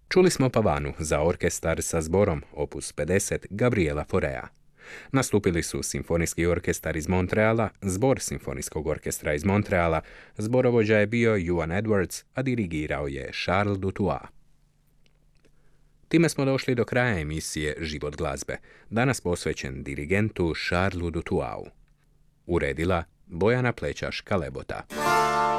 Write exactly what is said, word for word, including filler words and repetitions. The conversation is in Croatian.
Čuli smo Pavanu za orkestar sa zborom opus pedeset Gabriela Faurea. Nastupili su Simfonijski orkestar iz Montreala, zbor Simfonijskog orkestra iz Montreala, zborovođa je bio Ewan Edwards, a dirigirao je Charles Dutoit. Time smo došli do kraja emisije Život glazbe, danas posvećen dirigentu Charlesu Dutoitu. Uredila Bojana Plećaš-Kalebota.